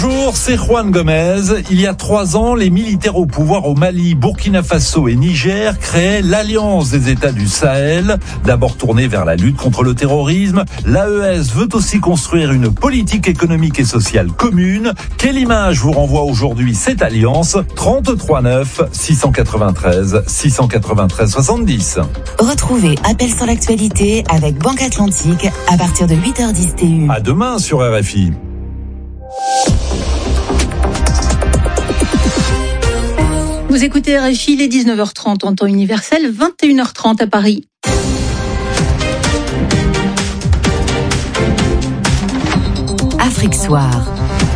Bonjour, c'est Juan Gomez. Il y a 3 ans, les militaires au pouvoir au Mali, Burkina Faso et Niger créaient l'Alliance des États du Sahel. D'abord tournée vers la lutte contre le terrorisme, l'AES veut aussi construire une politique économique et sociale commune. Quelle image vous renvoie aujourd'hui cette alliance? 33 9 693 693 70. Retrouvez Appel sur l'actualité avec Banque Atlantique à partir de 8h10 TU. À demain sur RFI. Vous écoutez RFI, il est 19h30 en temps universel, 21h30 à Paris. Afrique Soir.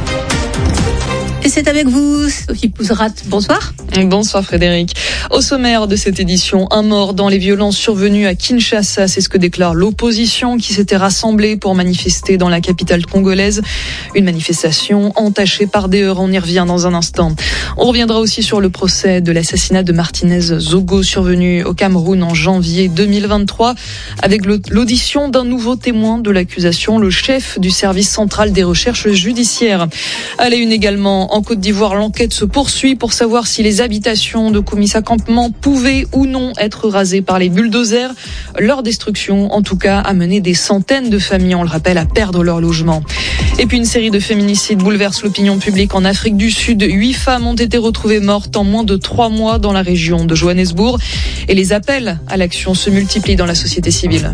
Et c'est avec vous, Sophie Pouzrat. Bonsoir. Bonsoir Frédéric. Au sommaire de cette édition, un mort dans les violences survenues à Kinshasa. C'est ce que déclare l'opposition qui s'était rassemblée pour manifester dans la capitale congolaise. Une manifestation entachée par des heurts. On y revient dans un instant. On reviendra aussi sur le procès de l'assassinat de Martinez Zogo survenu au Cameroun en janvier 2023 avec l'audition d'un nouveau témoin de l'accusation, le chef du service central des recherches judiciaires. À la une également, en Côte d'Ivoire, l'enquête se poursuit pour savoir si les habitations de Koumissa Campement pouvaient ou non être rasées par les bulldozers. Leur destruction, en tout cas, a mené des centaines de familles, on le rappelle, à perdre leur logement. Et puis une série de féminicides bouleverse l'opinion publique en Afrique du Sud. 8 femmes ont été retrouvées mortes en moins de 3 mois dans la région de Johannesburg. Et les appels à l'action se multiplient dans la société civile.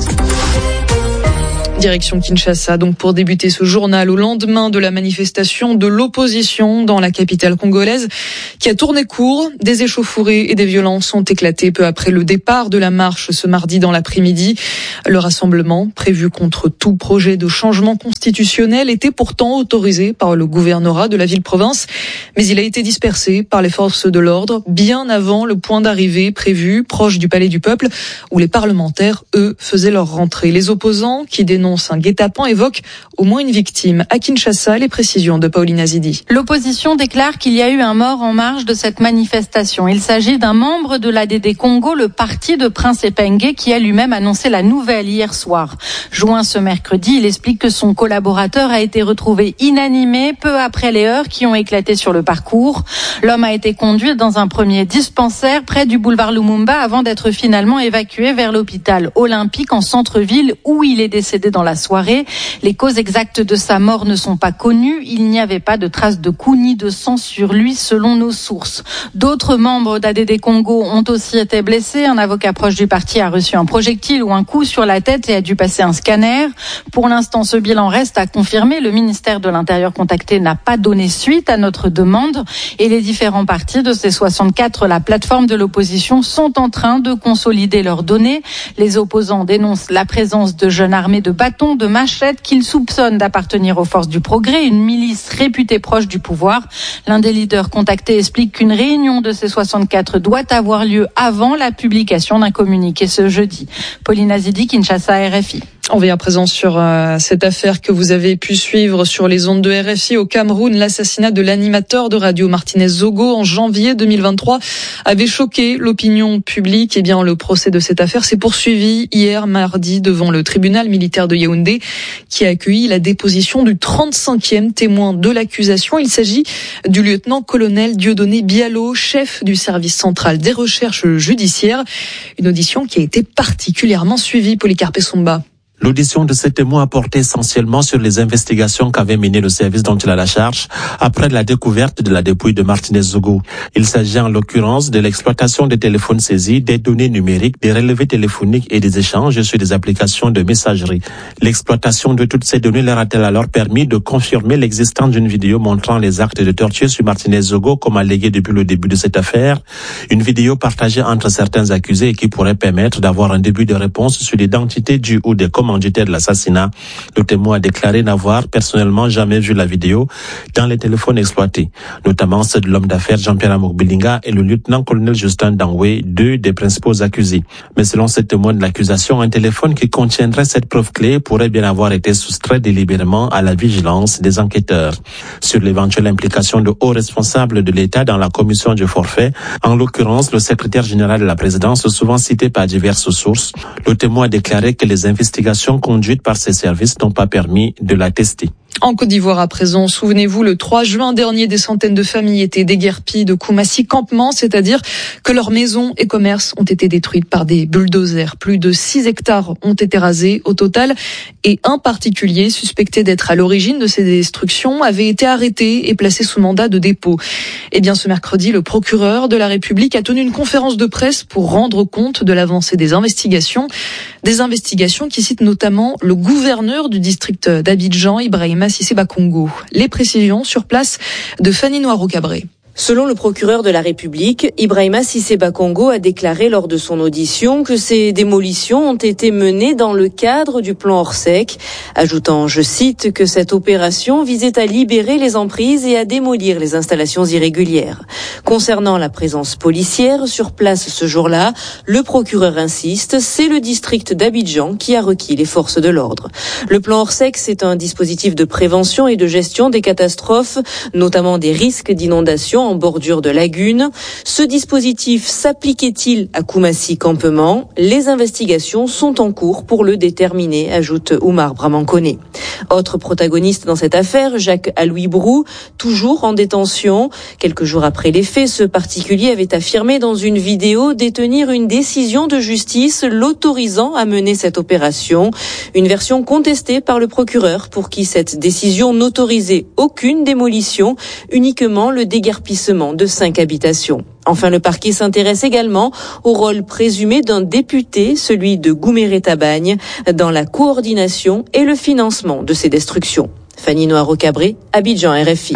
Direction Kinshasa, donc pour débuter ce journal au lendemain de la manifestation de l'opposition dans la capitale congolaise qui a tourné court. Des échauffourées et des violences ont éclaté peu après le départ de la marche ce mardi dans l'après-midi. Le rassemblement, prévu contre tout projet de changement constitutionnel, était pourtant autorisé par le gouvernorat de la ville-province, mais il a été dispersé par les forces de l'ordre bien avant le point d'arrivée prévu proche du Palais du Peuple où les parlementaires, eux, faisaient leur rentrée. Les opposants qui dénoncent un guet-apens évoque au moins une victime. À Kinshasa, les précisions de Pauline Azidi. L'opposition déclare qu'il y a eu un mort en marge de cette manifestation. Il s'agit d'un membre de l'ADD Congo, le parti de Prince Epenge, qui a lui-même annoncé la nouvelle hier soir. Joint ce mercredi, il explique que son collaborateur a été retrouvé inanimé peu après les heurts qui ont éclaté sur le parcours. L'homme a été conduit dans un premier dispensaire près du boulevard Lumumba avant d'être finalement évacué vers l'hôpital olympique en centre-ville où il est décédé dans la soirée. Les causes exactes de sa mort ne sont pas connues. Il n'y avait pas de traces de coups ni de sang sur lui selon nos sources. D'autres membres d'ADD Congo ont aussi été blessés. Un avocat proche du parti a reçu un projectile ou un coup sur la tête et a dû passer un scanner. Pour l'instant, ce bilan reste à confirmer. Le ministère de l'Intérieur contacté n'a pas donné suite à notre demande et les différents partis de ces 64, la plateforme de l'opposition, sont en train de consolider leurs données. Les opposants dénoncent la présence de jeunes armés de bâtons, de machettes qu'ils soupçonnent d'appartenir aux forces du progrès, une milice réputée proche du pouvoir. L'un des leaders contactés explique qu'une réunion de ces 64 doit avoir lieu avant la publication d'un communiqué ce jeudi. Pauline Azidi, Kinshasa, RFI. On vient à présent sur cette affaire que vous avez pu suivre sur les ondes de RFI au Cameroun. L'assassinat de l'animateur de radio Martinez Zogo en janvier 2023 avait choqué l'opinion publique. Eh bien, le procès de cette affaire s'est poursuivi hier mardi devant le tribunal militaire de Yaoundé qui a accueilli la déposition du 35e témoin de l'accusation. Il s'agit du lieutenant-colonel Dieudonné Bialo, chef du service central des recherches judiciaires. Une audition qui a été particulièrement suivie, Polycarpe Somba. L'audition de ces témoins a porté essentiellement sur les investigations qu'avait menées le service dont il a la charge après la découverte de la dépouille de Martinez Zogo. Il s'agit en l'occurrence de l'exploitation des téléphones saisis, des données numériques, des relevés téléphoniques et des échanges sur des applications de messagerie. L'exploitation de toutes ces données leur a-t-elle alors permis de confirmer l'existence d'une vidéo montrant les actes de torture sur Martinez Zogo comme allégué depuis le début de cette affaire? Une vidéo partagée entre certains accusés et qui pourrait permettre d'avoir un début de réponse sur l'identité du ou des commanditaires de l'assassinat. Le témoin a déclaré n'avoir personnellement jamais vu la vidéo dans les téléphones exploités, notamment ceux de l'homme d'affaires Jean-Pierre Amokbilinga et le lieutenant-colonel Justin Dangwe, deux des principaux accusés. Mais selon ce témoin de l'accusation, un téléphone qui contiendrait cette preuve clé pourrait bien avoir été soustrait délibérément à la vigilance des enquêteurs. Sur l'éventuelle implication de hauts responsables de l'État dans la commission du forfait, en l'occurrence le secrétaire général de la présidence, souvent cité par diverses sources, le témoin a déclaré que les investigations conduites par ces services n'ont pas permis de l'attester. En Côte d'Ivoire à présent, souvenez-vous, le 3 juin dernier, des centaines de familles étaient déguerpies de Koumassi campement, c'est-à-dire que leurs maisons et commerces ont été détruites par des bulldozers. Plus de 6 hectares ont été rasés au total et un particulier suspecté d'être à l'origine de ces destructions avait été arrêté et placé sous mandat de dépôt. Eh bien, ce mercredi, le procureur de la République a tenu une conférence de presse pour rendre compte de l'avancée des investigations qui citent notamment le gouverneur du district d'Abidjan, Ibrahima Cissé Bakongo. Les précisions sur place de Fanny Noiro-Cabré. Selon le procureur de la République, Ibrahima Cissé Bakongo a déclaré lors de son audition que ces démolitions ont été menées dans le cadre du plan Orsec, ajoutant, je cite, que cette opération visait à libérer les emprises et à démolir les installations irrégulières. Concernant la présence policière sur place ce jour-là, le procureur insiste, c'est le district d'Abidjan qui a requis les forces de l'ordre. Le plan Orsec, c'est un dispositif de prévention et de gestion des catastrophes, notamment des risques d'inondation en bordure de lagunes. Ce dispositif s'appliquait-il à Koumassi campement? Les investigations sont en cours pour le déterminer, ajoute Oumar Bramankone. Autre protagoniste dans cette affaire, Jacques Aloui Brou, toujours en détention. Quelques jours après les faits, ce particulier avait affirmé dans une vidéo détenir une décision de justice l'autorisant à mener cette opération. Une version contestée par le procureur pour qui cette décision n'autorisait aucune démolition, uniquement le déguerpissement de 5 habitations. Enfin, le parquet s'intéresse également au rôle présumé d'un député, celui de Gouméré Tabagne, dans la coordination et le financement de ces destructions. Fanny Noiro-Cabré, Abidjan, RFI.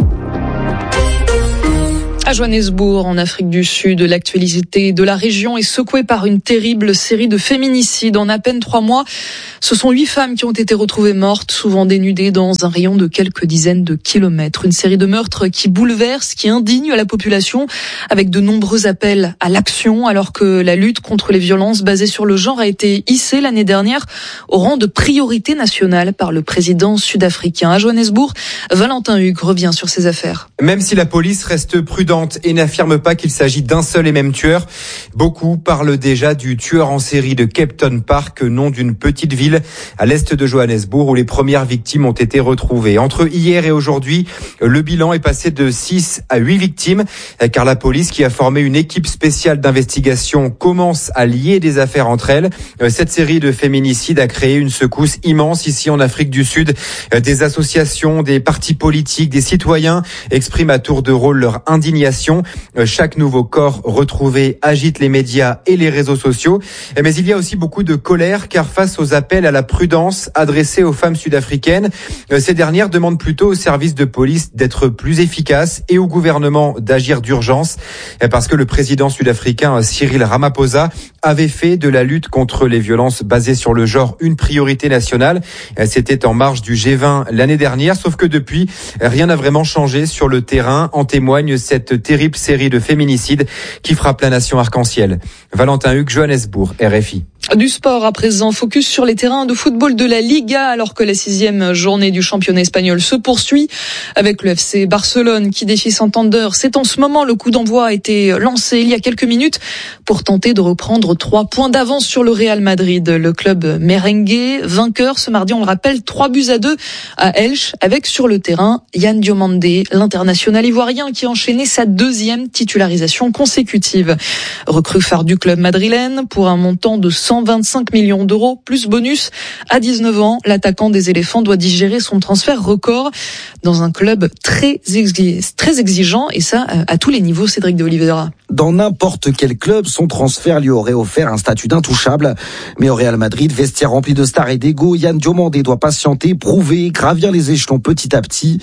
À Johannesburg, en Afrique du Sud, l'actualité de la région est secouée par une terrible série de féminicides. En à peine 3 mois, ce sont 8 femmes qui ont été retrouvées mortes, souvent dénudées dans un rayon de quelques dizaines de kilomètres. Une série de meurtres qui bouleverse, qui indigne la population, avec de nombreux appels à l'action, alors que la lutte contre les violences basées sur le genre a été hissée l'année dernière au rang de priorité nationale par le président sud-africain. À Johannesburg, Valentin Hugues revient sur ces affaires. Même si la police reste prudente et n'affirme pas qu'il s'agit d'un seul et même tueur, beaucoup parlent déjà du tueur en série de Kempton Park, nom d'une petite ville à l'est de Johannesburg où les premières victimes ont été retrouvées. Entre hier et aujourd'hui, le bilan est passé de 6 à 8 victimes, car la police, qui a formé une équipe spéciale d'investigation, commence à lier des affaires entre elles. Cette série de féminicides a créé une secousse immense ici en Afrique du Sud. Des associations, des partis politiques, des citoyens expriment à tour de rôle leur indignation. Chaque nouveau corps retrouvé agite les médias et les réseaux sociaux. Mais il y a aussi beaucoup de colère, car face aux appels à la prudence adressés aux femmes sud-africaines, ces dernières demandent plutôt aux services de police d'être plus efficaces et au gouvernement d'agir d'urgence, parce que le président sud-africain Cyril Ramaphosa avait fait de la lutte contre les violences basées sur le genre une priorité nationale. C'était en marge du G20 l'année dernière, sauf que depuis, rien n'a vraiment changé sur le terrain. En témoigne cette terrible série de féminicides qui frappe la nation arc-en-ciel. Valentin Hugues, Johannesburg, RFI. Du sport à présent, focus sur les terrains de football de la Liga, alors que la 6e journée du championnat espagnol se poursuit avec le FC Barcelone qui défie Santander. C'est en ce moment, le coup d'envoi a été lancé il y a quelques minutes pour tenter de reprendre 3 points d'avance sur le Real Madrid. Le club merengue, vainqueur ce mardi, on le rappelle, 3-2 à Elche, avec sur le terrain Yann Diomandé, l'international ivoirien qui a enchaîné sa 2e titularisation consécutive. Recrue phare du club madrilène pour un montant de 125 millions d'euros plus bonus. À 19 ans, l'attaquant des éléphants doit digérer son transfert record dans un club très exigeant, et ça à tous les niveaux. Cédric de Oliveira. Dans n'importe quel club, son transfert lui aurait offert un statut d'intouchable. Mais au Real Madrid, vestiaire rempli de stars et d'ego, Yann Diomandé doit patienter, prouver, gravir les échelons petit à petit.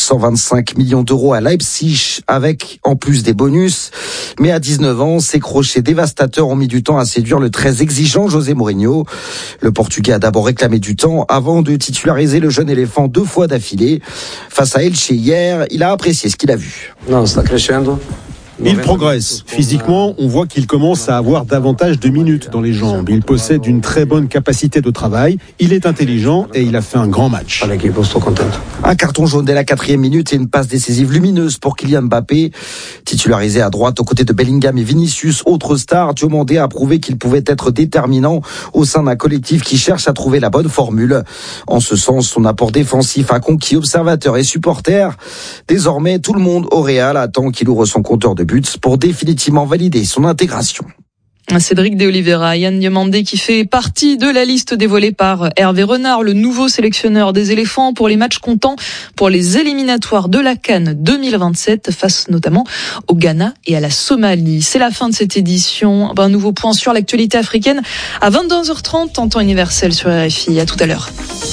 125 millions d'euros à Leipzig, avec en plus des bonus. Mais à 19 ans, ses crochets dévastateurs ont mis du temps à séduire le très exigeant José Mourinho. Le Portugais a d'abord réclamé du temps avant de titulariser le jeune éléphant 2 fois d'affilée. Face à Elche hier, il a apprécié ce qu'il a vu. Il progresse. Physiquement, on voit qu'il commence à avoir davantage de minutes dans les jambes. Il possède une très bonne capacité de travail. Il est intelligent et il a fait un grand match. Un carton jaune dès la 4e minute et une passe décisive lumineuse pour Kylian Mbappé. Titularisé à droite aux côtés de Bellingham et Vinicius, autre star, Diomandé a prouvé qu'il pouvait être déterminant au sein d'un collectif qui cherche à trouver la bonne formule. En ce sens, son apport défensif a conquis observateurs et supporters. Désormais, tout le monde au Real attend qu'il ouvre son compteur de buts pour définitivement valider son intégration. Cédric de Oliveira, Yann Diomandé qui fait partie de la liste dévoilée par Hervé Renard, le nouveau sélectionneur des éléphants pour les matchs comptants pour les éliminatoires de la CAN 2027 face notamment au Ghana et à la Somalie. C'est la fin de cette édition. Un nouveau point sur l'actualité africaine à 22h30 en temps universel sur RFI. À tout à l'heure.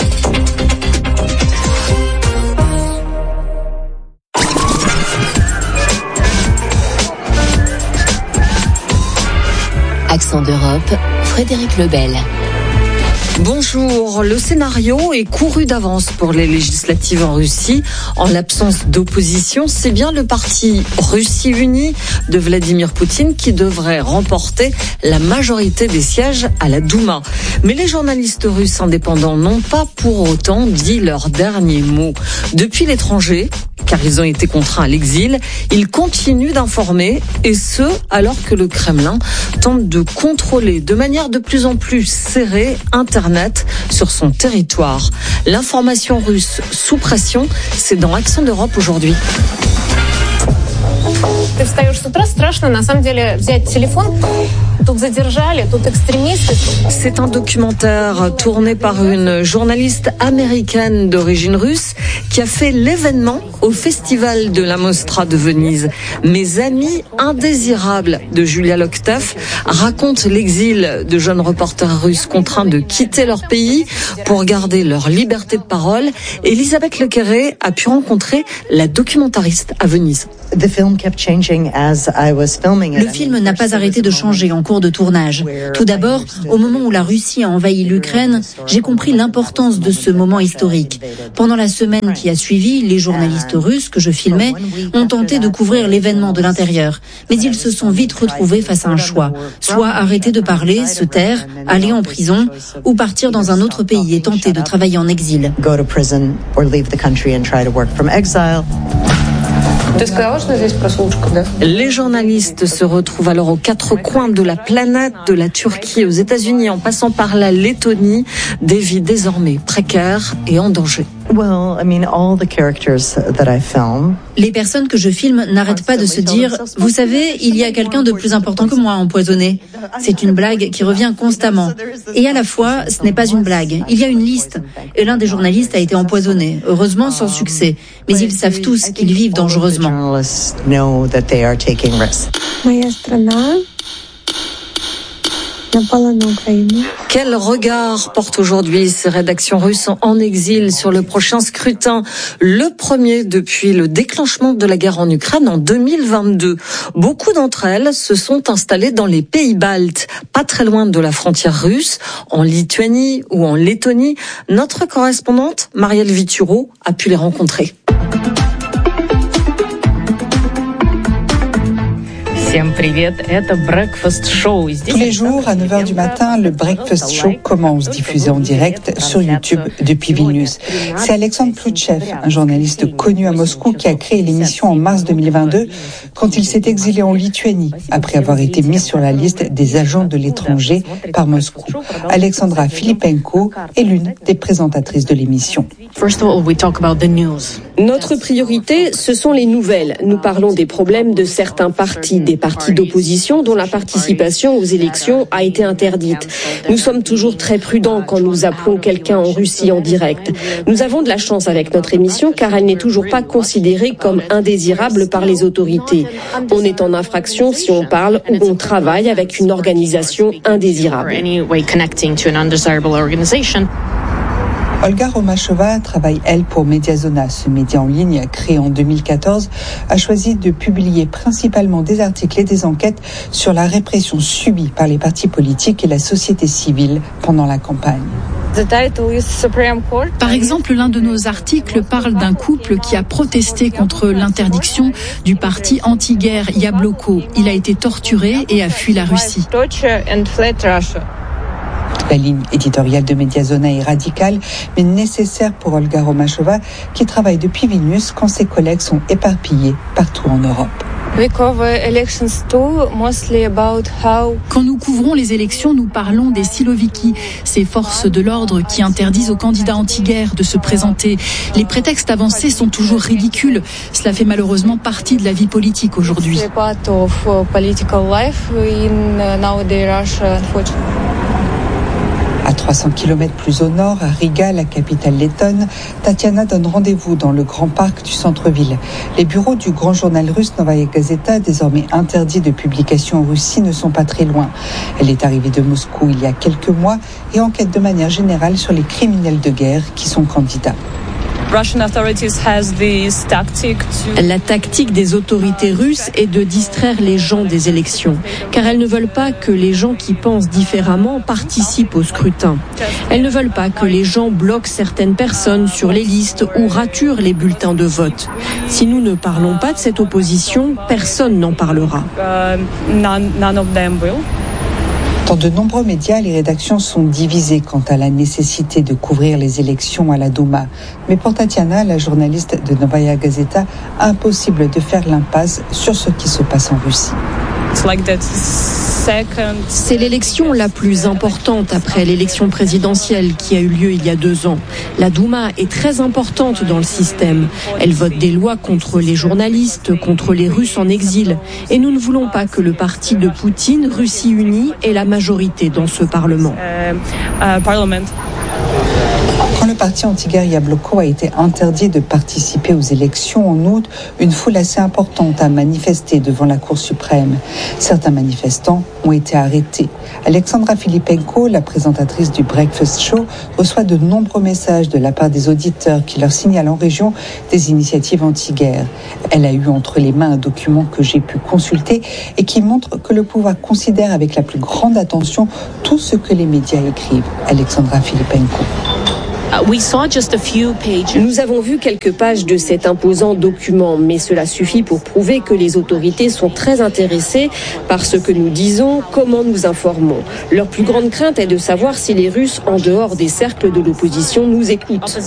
Accent d'Europe, Frédéric Lebel. Bonjour. Le scénario est couru d'avance pour les législatives en Russie. En l'absence d'opposition, c'est bien le parti Russie Unie de Vladimir Poutine qui devrait remporter la majorité des sièges à la Douma. Mais les journalistes russes indépendants n'ont pas pour autant dit leur dernier mot. Depuis l'étranger, car ils ont été contraints à l'exil, ils continuent d'informer, et ce, alors que le Kremlin tente de contrôler de manière de plus en plus serrée Internet sur son territoire. L'information russe sous pression, c'est dans Accent d'Europe aujourd'hui. Ты встаешь с утра, страшно на самом деле взять телефон. Тут задержали, тут экстремисты. C'est un documentaire tourné par une journaliste américaine d'origine russe qui a fait l'événement au festival de la Mostra de Venise. Mes amis indésirables de Julia Loktev racontent l'exil de jeunes reporters russes contraints de quitter leur pays pour garder leur liberté de parole. Elisabeth Lequerré a pu rencontrer la documentariste à Venise. Le film n'a pas arrêté de changer en cours de tournage. Tout d'abord, au moment où la Russie a envahi l'Ukraine, j'ai compris l'importance de ce moment historique. Pendant la semaine qui a suivi, les journalistes russes que je filmais ont tenté de couvrir l'événement de l'intérieur. Mais ils se sont vite retrouvés face à un choix. Soit arrêter de parler, se taire, aller en prison, ou partir dans un autre pays et tenter de travailler en exil. Les journalistes se retrouvent alors aux quatre coins de la planète, de la Turquie aux États-Unis en passant par la Lettonie, des vies désormais précaires et en danger. Les personnes que je filme n'arrêtent pas de se dire « Vous savez, il y a quelqu'un de plus important que moi empoisonné ». C'est une blague qui revient constamment. Et à la fois, ce n'est pas une blague. Il y a une liste. Et l'un des journalistes a été empoisonné, heureusement sans succès. Mais ils savent tous qu'ils vivent dangereusement. Quel regard portent aujourd'hui ces rédactions russes en exil sur le prochain scrutin, le premier depuis le déclenchement de la guerre en Ukraine en 2022. Beaucoup d'entre elles se sont installées dans les pays baltes, pas très loin de la frontière russe, en Lituanie ou en Lettonie. Notre correspondante, Marielle Vituro, a pu les rencontrer. Tous les jours, à 9h du matin, le Breakfast Show commence, diffusé en direct sur YouTube depuis Vilnius. C'est Alexandre Ploutchev, un journaliste connu à Moscou, qui a créé l'émission en mars 2022, quand il s'est exilé en Lituanie, après avoir été mis sur la liste des agents de l'étranger par Moscou. Alexandra Filipenko est l'une des présentatrices de l'émission. Notre priorité, ce sont les nouvelles. Nous parlons des problèmes de certains partis, des partis d'opposition dont la participation aux élections a été interdite. Nous sommes toujours très prudents quand nous appelons quelqu'un en Russie en direct. Nous avons de la chance avec notre émission car elle n'est toujours pas considérée comme indésirable par les autorités. On est en infraction si on parle ou on travaille avec une organisation indésirable. Olga Romashova travaille, elle, pour Mediazona. Ce média en ligne, créé en 2014, a choisi de publier principalement des articles et des enquêtes sur la répression subie par les partis politiques et la société civile pendant la campagne. Par exemple, l'un de nos articles parle d'un couple qui a protesté contre l'interdiction du parti anti-guerre Yabloko. Il a été torturé et a fui la Russie. La ligne éditoriale de Mediazona est radicale, mais nécessaire pour Olga Romashova, qui travaille depuis Vilnius quand ses collègues sont éparpillés partout en Europe. Quand nous couvrons les élections, nous parlons des Siloviki, ces forces de l'ordre qui interdisent aux candidats anti-guerre de se présenter. Les prétextes avancés sont toujours ridicules. Cela fait malheureusement partie de la vie politique aujourd'hui. À 300 km plus au nord, à Riga, la capitale lettonne, Tatiana donne rendez-vous dans le grand parc du centre-ville. Les bureaux du grand journal russe Novaya Gazeta, désormais interdit de publication en Russie, ne sont pas très loin. Elle est arrivée de Moscou il y a quelques mois et enquête de manière générale sur les criminels de guerre qui sont candidats. La tactique des autorités russes est de distraire les gens des élections, car elles ne veulent pas que les gens qui pensent différemment participent au scrutin. Elles ne veulent pas que les gens bloquent certaines personnes sur les listes ou raturent les bulletins de vote. Si nous ne parlons pas de cette opposition, personne n'en parlera. Dans de nombreux médias, les rédactions sont divisées quant à la nécessité de couvrir les élections à la Douma. Mais pour Tatiana, la journaliste de Novaya Gazeta, impossible de faire l'impasse sur ce qui se passe en Russie. C'est l'élection la plus importante après l'élection présidentielle qui a eu lieu il y a 2 ans. La Douma est très importante dans le système. Elle vote des lois contre les journalistes, contre les Russes en exil. Et nous ne voulons pas que le parti de Poutine, Russie unie, ait la majorité dans ce Parlement. Quand le parti anti-guerre Yabloko a été interdit de participer aux élections en août, une foule assez importante a manifesté devant la Cour suprême. Certains manifestants ont été arrêtés. Alexandra Filipenko, la présentatrice du Breakfast Show, reçoit de nombreux messages de la part des auditeurs qui leur signalent en région des initiatives anti-guerre. Elle a eu entre les mains un document que j'ai pu consulter et qui montre que le pouvoir considère avec la plus grande attention tout ce que les médias écrivent. Alexandra Filipenko. Nous avons vu quelques pages de cet imposant document, mais cela suffit pour prouver que les autorités sont très intéressées par ce que nous disons, comment nous informons. Leur plus grande crainte est de savoir si les Russes, en dehors des cercles de l'opposition, nous écoutent.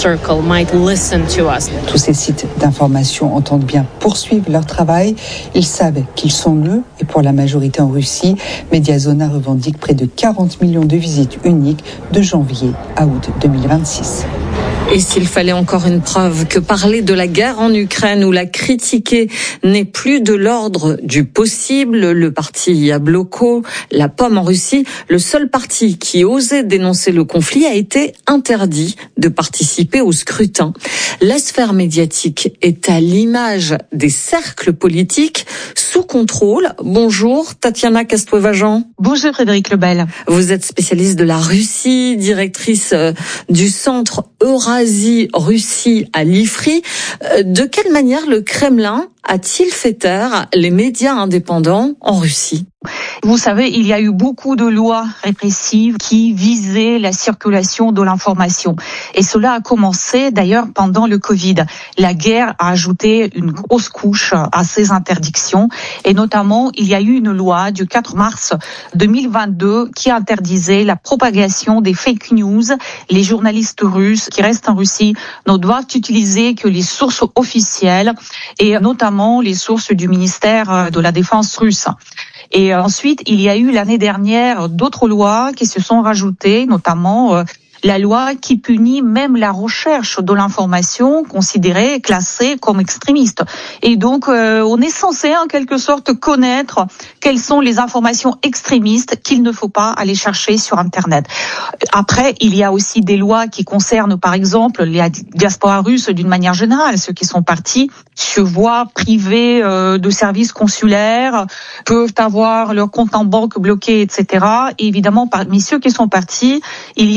Tous ces sites d'information entendent bien poursuivre leur travail. Ils savent qu'ils sont lus et pour la majorité en Russie, Mediazona revendique près de 40 millions de visites uniques de janvier à août 2026. Et s'il fallait encore une preuve que parler de la guerre en Ukraine ou la critiquer n'est plus de l'ordre du possible, le parti Yabloko, la pomme en Russie, le seul parti qui osait dénoncer le conflit, a été interdit de participer au scrutin. La sphère médiatique est à l'image des cercles politiques sous contrôle. Bonjour Tatiana Kastoeva-Jean. Bonjour Frédéric Lebel. Vous êtes spécialiste de la Russie, directrice du centre Eurasie-Russie à l'IFRI. De quelle manière le Kremlin a-t-il fait taire les médias indépendants en Russie ? Vous savez, il y a eu beaucoup de lois répressives qui visaient la circulation de l'information. Et cela a commencé d'ailleurs pendant le Covid. La guerre a ajouté une grosse couche à ces interdictions. Et notamment, il y a eu une loi du 4 mars 2022 qui interdisait la propagation des fake news. Les journalistes russes qui restent en Russie ne doivent utiliser que les sources officielles et notamment les sources du ministère de la Défense russe. Et ensuite, il y a eu l'année dernière d'autres lois qui se sont rajoutées, notamment la loi qui punit même la recherche de l'information considérée, classée comme extrémiste. Et donc, on est censé en quelque sorte connaître quelles sont les informations extrémistes qu'il ne faut pas aller chercher sur Internet. Après, il y a aussi des lois qui concernent, par exemple, la diaspora russe d'une manière générale. Ceux qui sont partis se voient privés de services consulaires, peuvent avoir leur compte en banque bloqué, etc. Et évidemment, parmi ceux qui sont partis, il y a plus de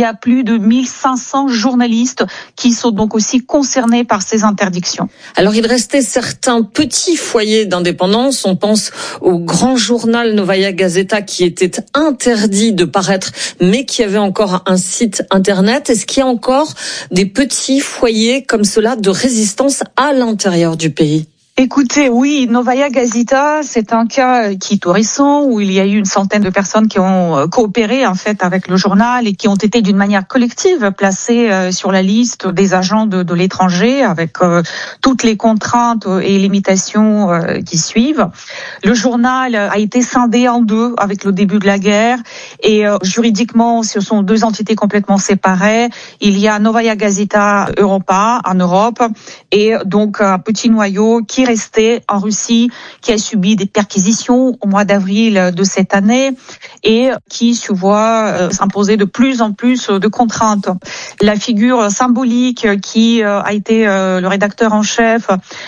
de 1500 journalistes qui sont donc aussi concernés par ces interdictions. Alors il restait certains petits foyers d'indépendance. On pense au grand journal Novaya Gazeta qui était interdit de paraître, mais qui avait encore un site internet. Est-ce qu'il y a encore des petits foyers comme cela de résistance à l'intérieur du pays? Écoutez, oui, Novaya Gazeta, c'est un cas qui est tout récent où il y a eu une centaine de personnes qui ont coopéré en fait avec le journal et qui ont été d'une manière collective placées sur la liste des agents de l'étranger avec toutes les contraintes et limitations qui suivent. Le journal a été scindé en deux avec le début de la guerre et juridiquement, ce sont deux entités complètement séparées. Il y a Novaya Gazeta Europa en Europe et donc un petit noyau qui resté en Russie, qui a subi des perquisitions au mois d'avril de cette année et qui se voit s'imposer de plus en plus de contraintes. La figure symbolique qui a été le rédacteur en chef,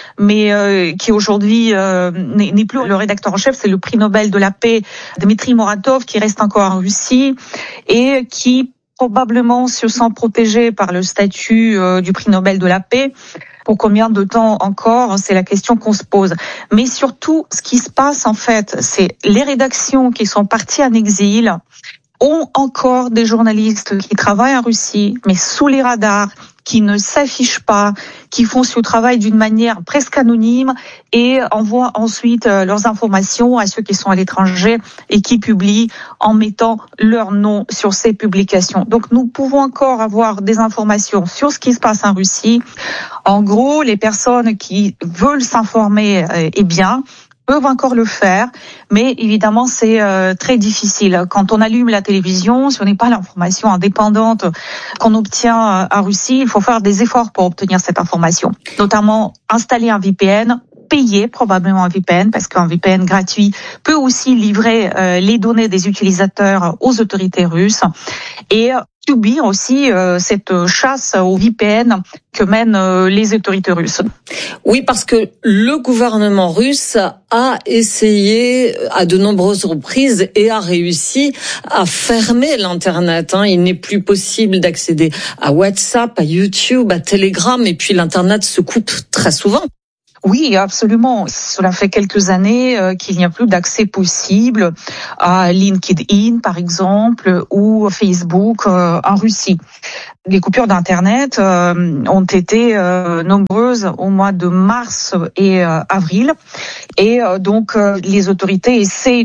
mais qui aujourd'hui n'est plus le rédacteur en chef, c'est le prix Nobel de la paix, Dmitri Muratov, qui reste encore en Russie et qui probablement se sent protégé par le statut du prix Nobel de la paix. Pour combien de temps encore, c'est la question qu'on se pose. Mais surtout, ce qui se passe en fait, c'est les rédactions qui sont parties en exil ont encore des journalistes qui travaillent en Russie, mais sous les radars, qui ne s'affichent pas, qui font ce travail d'une manière presque anonyme et envoient ensuite leurs informations à ceux qui sont à l'étranger et qui publient en mettant leur nom sur ces publications. Donc nous pouvons encore avoir des informations sur ce qui se passe en Russie. En gros, les personnes qui veulent s'informer, peuvent encore le faire, mais évidemment c'est très difficile. Quand on allume la télévision, si on n'est pas l'information indépendante qu'on obtient en Russie, il faut faire des efforts pour obtenir cette information, notamment installer un VPN, payer probablement un VPN, parce qu'un VPN gratuit peut aussi livrer les données des utilisateurs aux autorités russes, et subir aussi cette chasse au VPN que mènent les autorités russes. Oui, parce que le gouvernement russe a essayé à de nombreuses reprises et a réussi à fermer l'Internet. Il n'est plus possible d'accéder à WhatsApp, à YouTube, à Telegram, et puis l'Internet se coupe très souvent. Oui, absolument. Cela fait quelques années qu'il n'y a plus d'accès possible à LinkedIn, par exemple, ou Facebook en Russie. Les coupures d'Internet ont été nombreuses au mois de mars et avril. Et donc, les autorités essaient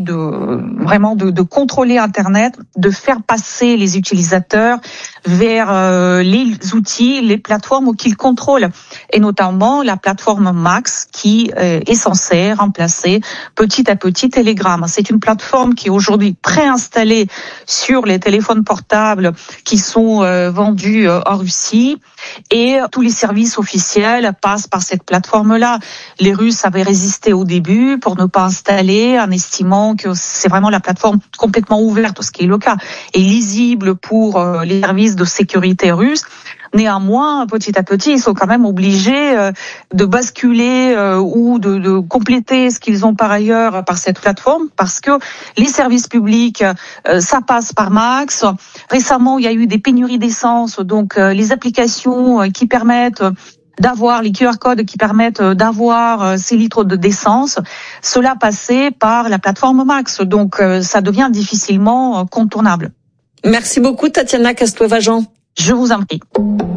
de contrôler Internet, de faire passer les utilisateurs vers les outils, les plateformes qu'ils contrôlent. Et notamment la plateforme Max qui est censée remplacer petit à petit Telegram. C'est une plateforme qui est aujourd'hui préinstallée sur les téléphones portables qui sont vendus en Russie et tous les services officiels passent par cette plateforme-là. Les Russes avaient résisté au début pour ne pas installer en estimant que c'est vraiment la plateforme complètement ouverte, ce qui est le cas, et lisible pour les services de sécurité russes. Néanmoins, petit à petit, ils sont quand même obligés de basculer ou de compléter ce qu'ils ont par ailleurs par cette plateforme, parce que les services publics, ça passe par Max. Récemment, il y a eu des pénuries d'essence, donc les applications qui permettent d'avoir les QR codes qui permettent d'avoir ces litres d'essence, cela passait par la plateforme Max. Donc, ça devient difficilement contournable. Merci beaucoup, Tatiana Kastoeva-Jean. Je vous en prie.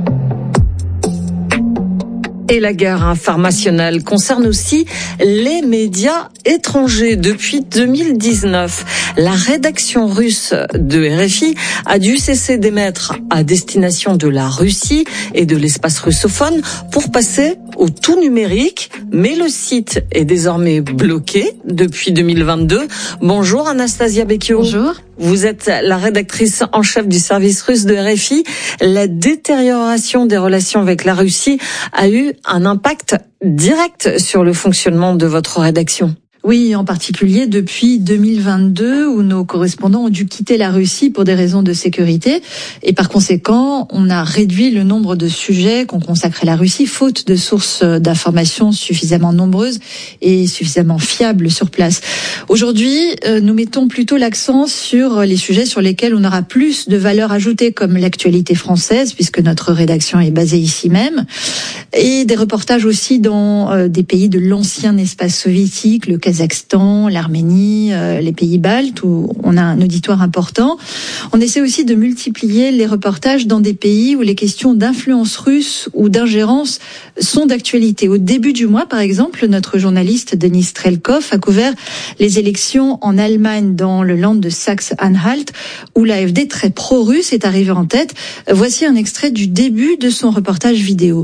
Et la guerre informationnelle concerne aussi les médias étrangers. Depuis 2019, la rédaction russe de RFI a dû cesser d'émettre à destination de la Russie et de l'espace russophone pour passer au tout numérique. Mais le site est désormais bloqué depuis 2022. Bonjour Anastasia Becchio. Bonjour. Vous êtes la rédactrice en chef du service russe de RFI. La détérioration des relations avec la Russie a eu un impact direct sur le fonctionnement de votre rédaction. Oui, en particulier depuis 2022 où nos correspondants ont dû quitter la Russie pour des raisons de sécurité. Et par conséquent, on a réduit le nombre de sujets qu'on consacre à la Russie, faute de sources d'informations suffisamment nombreuses et suffisamment fiables sur place. Aujourd'hui, nous mettons plutôt l'accent sur les sujets sur lesquels on aura plus de valeur ajoutée, comme l'actualité française, puisque notre rédaction est basée ici même, et des reportages aussi dans des pays de l'ancien espace soviétique, le Kazakhstan, l'Arménie, les pays baltes, où on a un auditoire important. On essaie aussi de multiplier les reportages dans des pays où les questions d'influence russe ou d'ingérence sont d'actualité. Au début du mois, par exemple, notre journaliste Denis Strelkov a couvert les élections en Allemagne dans le land de Saxe-Anhalt, où l'AfD très pro-russe est arrivée en tête. Voici un extrait du début de son reportage vidéo.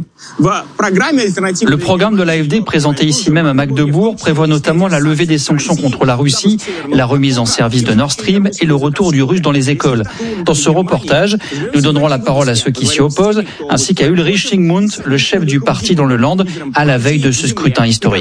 Le programme de l'AfD présenté ici même à Magdebourg prévoit notamment la levée des sanctions contre la Russie, la remise en service de Nord Stream et le retour du russe dans les écoles. Dans ce reportage, nous donnerons la parole à ceux qui s'y opposent, ainsi qu'à Ulrich Zsigmond, le chef du parti dans le Land, à la veille de ce scrutin historique.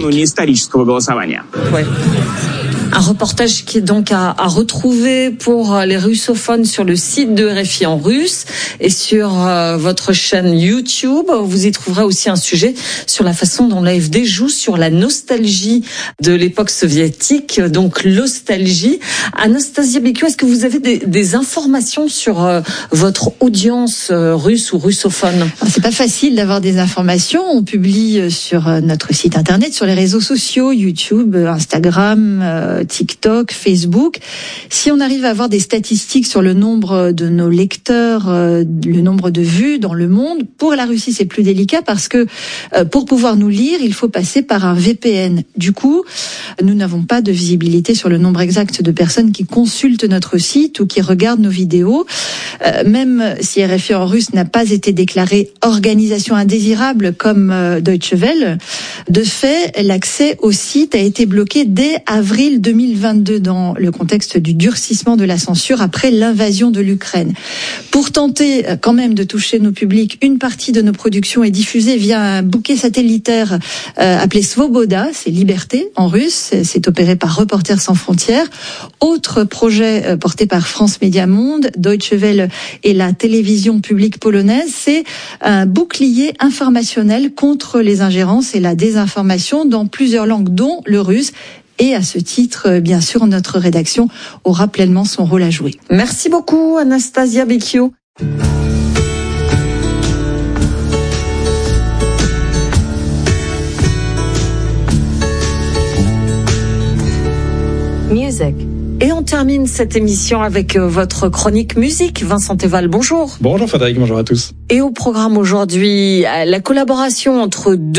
Ouais. Un reportage qui est donc à retrouver pour les russophones sur le site de RFI en russe et sur votre chaîne YouTube. Vous y trouverez aussi un sujet sur la façon dont l'AfD joue sur la nostalgie de l'époque soviétique, donc l'ostalgie. Anastasia Bekiou, est-ce que vous avez des informations sur votre audience russe ou russophone? C'est pas facile d'avoir des informations. On publie sur notre site internet, sur les réseaux sociaux, YouTube, Instagram, TikTok, Facebook. Si on arrive à avoir des statistiques sur le nombre de nos lecteurs, le nombre de vues dans le monde, pour la Russie c'est plus délicat parce que pour pouvoir nous lire, il faut passer par un VPN. Du coup, nous n'avons pas de visibilité sur le nombre exact de personnes qui consultent notre site ou qui regardent nos vidéos. Même si RFI en russe n'a pas été déclarée organisation indésirable comme Deutsche Welle, de fait, l'accès au site a été bloqué dès avril 2022 dans le contexte du durcissement de la censure après l'invasion de l'Ukraine. Pour tenter quand même de toucher nos publics, une partie de nos productions est diffusée via un bouquet satellitaire appelé Svoboda, c'est liberté en russe, c'est opéré par Reporters sans frontières. Autre projet porté par France Média Monde, Deutsche Welle et la télévision publique polonaise, c'est un bouclier informationnel contre les ingérences et la désinformation dans plusieurs langues, dont le russe. Et à ce titre, bien sûr, notre rédaction aura pleinement son rôle à jouer. Merci beaucoup, Anastasia Bekiou. Music. Et on termine cette émission avec votre chronique musique. Vincent Teval, bonjour. Bonjour Frédéric, bonjour à tous. Et au programme aujourd'hui, la collaboration entre deux